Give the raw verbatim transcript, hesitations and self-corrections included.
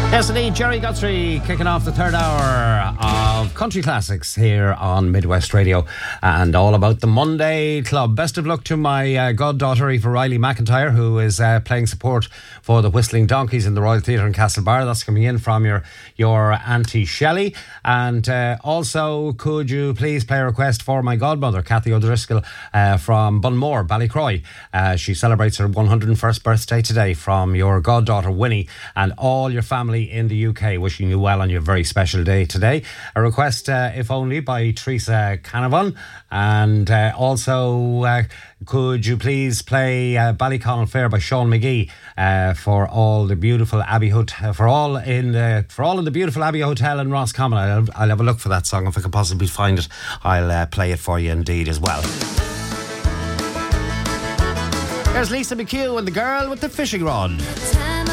Yes, indeed, Jerry Guthrie kicking off the third hour of Country Classics here on Midwest Radio, and all about the Monday Club. Best of luck to my uh, goddaughter, Eva Riley McIntyre, who is uh, playing support for the Whistling Donkeys in the Royal Theatre in Castlebar. That's coming in from your, your Auntie Shelley. And uh, also, could you please play a request for my godmother, Cathy O'Driscoll, uh, from Bunmore, Ballycroy. Uh, she celebrates her one hundred and first birthday today, from your goddaughter, Winnie, and all your family in the U K, wishing you well on your very special day today. A request, uh, if only, by Teresa Canavan. And uh, also, uh, could you please play uh, Ballyconnell Fair by Sean McGee uh, for all the beautiful Abbey Hotel, for all in the for all in the beautiful Abbey Hotel in Roscommon. I'll, I'll have a look for that song if I can possibly find it. I'll uh, play it for you indeed as well. There's Lisa McHugh and the girl with the fishing rod.